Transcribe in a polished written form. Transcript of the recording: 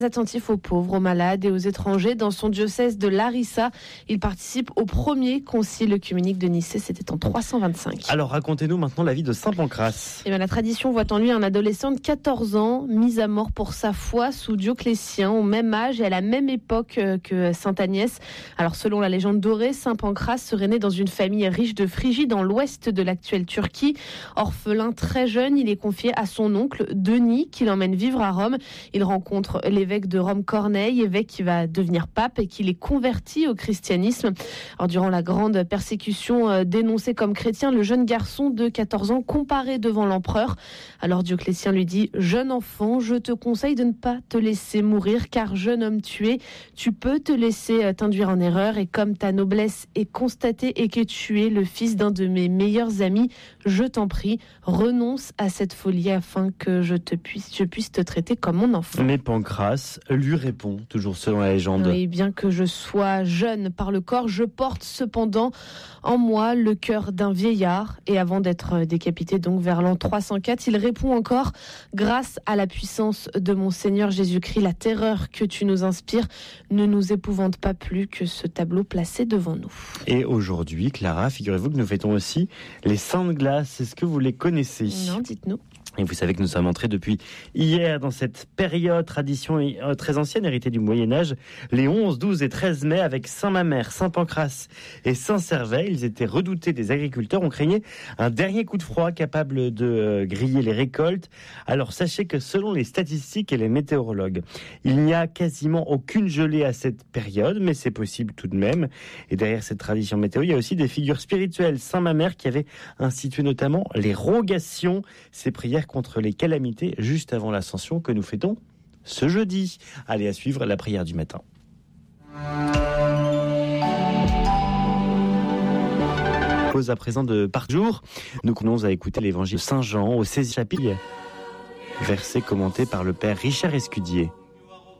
Attentif aux pauvres, aux malades et aux étrangers. Dans son diocèse de Larissa, il participe au premier concile œcuménique de Nicée, c'était en 325. Alors racontez-nous maintenant la vie de Saint Pancrace. La tradition voit en lui un adolescent de 14 ans, mis à mort pour sa foi sous Dioclétien, au même âge et à la même époque que Sainte Agnès. Alors selon la légende dorée, Saint Pancrace serait né dans une famille riche de Phrygie dans l'ouest de l'actuelle Turquie. Orphelin très jeune, il est confié à son oncle Denis qui l'emmène vivre à Rome. Il rencontre l'évêque de Rome Corneille, évêque qui va devenir pape et qui les convertit au christianisme. Alors, durant la grande persécution dénoncée comme chrétien, le jeune garçon de 14 ans comparaît devant l'empereur. Alors Dioclétien lui dit: jeune enfant, je te conseille de ne pas te laisser mourir, car jeune homme tué, tu peux te laisser t'induire en erreur, et comme ta noblesse est constatée et que tu es le fils d'un de mes meilleurs amis, je t'en prie, renonce à cette folie afin que je puisse te traiter comme mon enfant. Mais Pancrace lui répond, toujours selon la légende. Oui, bien que je sois jeune par le corps, je porte cependant en moi le cœur d'un vieillard. Et avant d'être décapité, donc vers l'an 304, il répond encore: grâce à la puissance de mon Seigneur Jésus-Christ, la terreur que tu nous inspires ne nous épouvante pas plus que ce tableau placé devant nous. Et aujourd'hui, Clara, figurez-vous que nous fêtons aussi les Saintes Glaces. Est-ce que vous les connaissez ? Non, dites-nous. Et vous savez que nous sommes entrés depuis hier dans cette période, tradition très ancienne, héritée du Moyen-Âge, les 11, 12 et 13 mai, avec Saint-Mamère, Saint-Pancrace et Saint-Servais. Ils étaient redoutés des agriculteurs. On craignait un dernier coup de froid capable de griller les récoltes. Alors sachez que selon les statistiques et les météorologues, il n'y a quasiment aucune gelée à cette période, mais c'est possible tout de même. Et derrière cette tradition météo, il y a aussi des figures spirituelles. Saint-Mamère qui avait institué notamment les rogations, ces prières contre les calamités juste avant l'ascension que nous fêtons ce jeudi. Allez, à suivre la prière du matin. Pause à présent de par jour. Nous commençons à écouter l'évangile de Saint Jean au 16e chapitre, verset commenté par le père Richard Escudier.